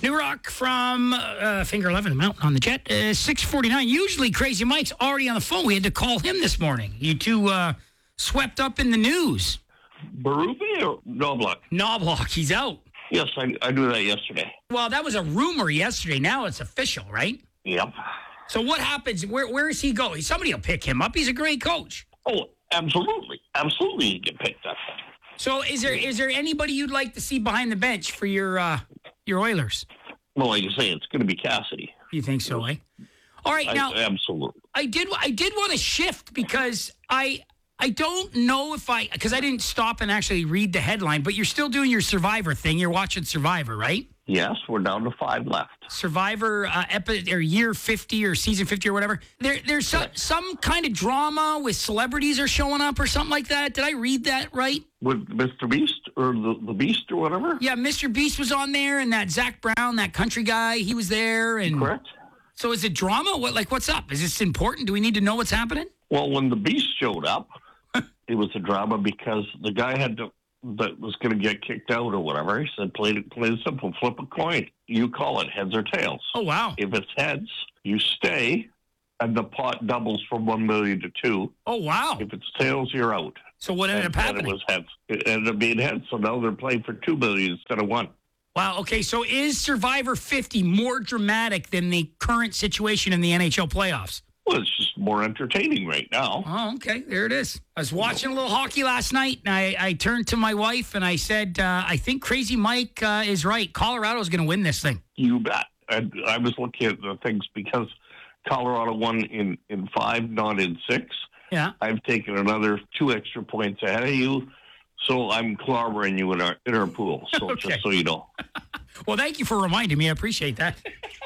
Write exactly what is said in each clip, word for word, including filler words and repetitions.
New Rock from uh, Finger eleven Mountain on the Jet. Uh, six forty-nine. Usually Crazy Mike's already on the phone. We had to call him this morning. You two uh, swept up in the news. Berube or Knobloch? Knobloch, he's out. Yes, I, I knew that yesterday. Well, that was a rumor yesterday. Now it's official, right? Yep. So what happens? Where Where is he going? Somebody will pick him up. He's a great coach. Oh, absolutely. Absolutely he get picked up. So is there is there anybody you'd like to see behind the bench for your uh, your Oilers? Well, like you say, it's going to be Cassidy. You think so, eh? All right, now I, absolutely. I did I did want to shift because I I don't know if I because I didn't stop and actually read the headline, but you're still doing your Survivor thing. You're watching Survivor, right? Yes, we're down to five left. Survivor uh, epi- or year fifty or season fifty or whatever. There, there's some, some kind of drama with celebrities are showing up or something like that. Did I read that right? With Mister Beast or the, the Beast or whatever? Yeah, Mister Beast was on there, and that Zach Brown, that country guy, he was there. And correct. So is it drama? What like what's up? Is this important? Do we need to know what's happening? Well, when the Beast showed up, it was a drama because the guy had to. That was going to get kicked out or whatever. He said, play it, play it simple, flip a coin. You call it heads or tails. Oh, wow. If it's heads, you stay, and the pot doubles from one million to two. Oh, wow. If it's tails, you're out. So what ended and, up happening? It was heads. It ended up being heads, so now they're playing for two million instead of one. Wow, okay, so is Survivor fifty more dramatic than the current situation in the N H L playoffs? Well, it's just more entertaining right now. Oh, okay. There it is. I was watching a little hockey last night, and I, I turned to my wife, and I said, uh, I think Crazy Mike uh, is right. Colorado's going to win this thing. You bet. And I was looking at the things because Colorado won in, in five, not in six. Yeah. I've taken another two extra points ahead of you, so I'm clobbering you in our, in our pool, so Okay. just so you know. Well, thank you for reminding me. I appreciate that.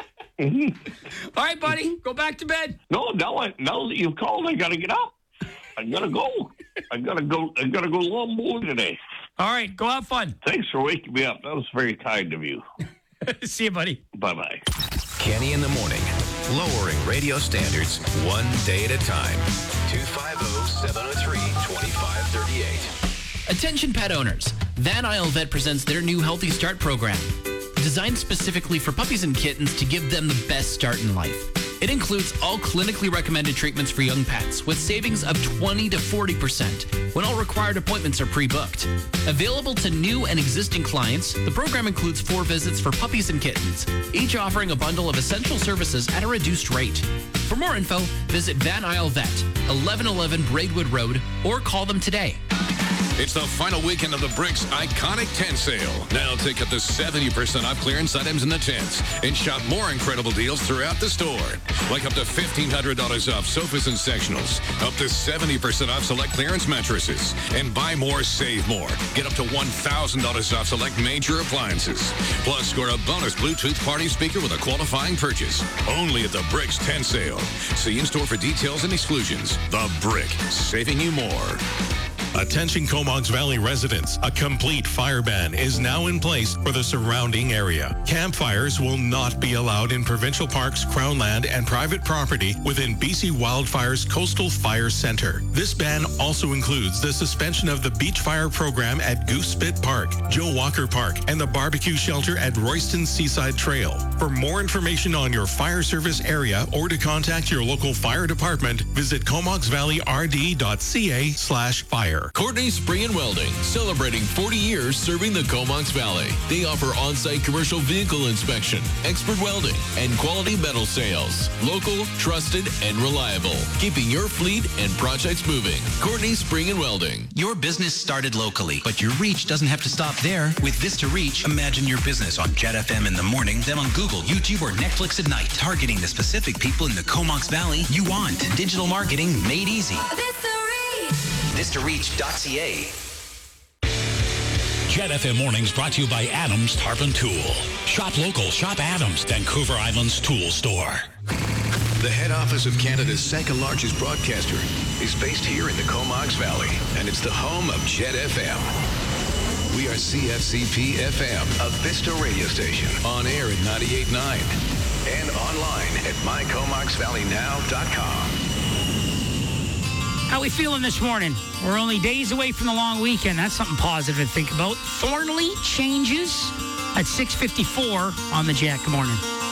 Mm-hmm. All right, buddy, go back to bed. No, now, I, now that you've called, I got to get up. I got to go. I got to go. I got to go long mowing today. All right, go have fun. Thanks for waking me up. That was very kind of you. See you, buddy. Bye-bye. Kenny in the morning, lowering radio standards one day at a time. two five zero, seven zero three, two five three eight. Attention pet owners. Van Isle Vet presents their new Healthy Start program, designed specifically for puppies and kittens to give them the best start in life. It includes all clinically recommended treatments for young pets with savings of twenty to forty percent when all required appointments are pre-booked. Available to new and existing clients, the program includes four visits for puppies and kittens, each offering a bundle of essential services at a reduced rate. For more info, visit Van Isle Vet, eleven eleven Braidwood Road, or call them today. It's the final weekend of the Bricks Iconic Tent Sale. Now take up to seventy percent off clearance items in the tents and shop more incredible deals throughout the store. Like up to fifteen hundred dollars off sofas and sectionals, up to seventy percent off select clearance mattresses, and buy more, save more. Get up to one thousand dollars off select major appliances. Plus, score a bonus Bluetooth party speaker with a qualifying purchase. Only at the Bricks Tent Sale. See in-store for details and exclusions. The Brick, saving you more. Attention Comox Valley residents, a complete fire ban is now in place for the surrounding area. Campfires will not be allowed in provincial parks, crown land, and private property within B C Wildfire's Coastal Fire Center. This ban also includes the suspension of the beach fire program at Goose Spit Park, Joe Walker Park, and the barbecue shelter at Royston Seaside Trail. For more information on your fire service area or to contact your local fire department, visit comoxvalley.rd.ca slash fire. Courtney Spring and Welding, celebrating forty years serving the Comox Valley. They offer on-site commercial vehicle inspection, expert welding, and quality metal sales. Local, trusted, and reliable. Keeping your fleet and projects moving. Courtney Spring and Welding. Your business started locally, but your reach doesn't have to stop there. With Vista Reach, imagine your business on Jet F M in the morning, then on Google, YouTube, or Netflix at night, targeting the specific people in the Comox Valley you want. Digital marketing made easy. Vista Reach dot C A. Jet F M Mornings brought to you by Adams Tarpon Tool. Shop local, shop Adams, Vancouver Island's tool store. The head office of Canada's second largest broadcaster is based here in the Comox Valley, and it's the home of Jet F M. We are C F C P F M, a Vista radio station, on air at ninety-eight point nine and online at my comox valley now dot com. How we feeling this morning? We're only days away from the long weekend. That's something positive to think about. Thornley changes At six fifty-four on the Jet. Good morning.